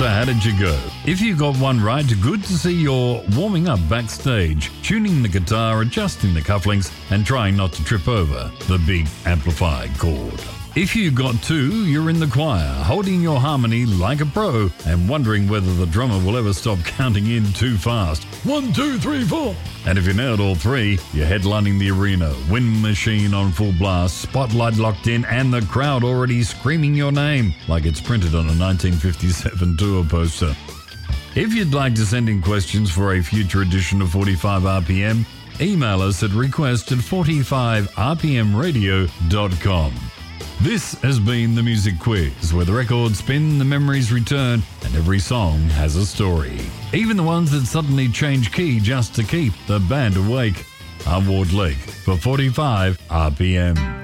So how did you go? If you got one right, good to see you're warming up backstage, tuning the guitar, adjusting the cufflinks, and trying not to trip over the big amplified chord. If you got two, you're in the choir, holding your harmony like a pro and wondering whether the drummer will ever stop counting in too fast. 1, 2, 3, 4. And if you nailed all three, you're headlining the arena, wind machine on full blast, spotlight locked in, and the crowd already screaming your name like it's printed on a 1957 tour poster. If you'd like to send in questions for a future edition of 45 RPM, email us at request@45rpmradio.com. This has been the Music Quiz, where the records spin, the memories return, and every song has a story. Even the ones that suddenly change key just to keep the band awake. I'm Ward Lake for 45 RPM.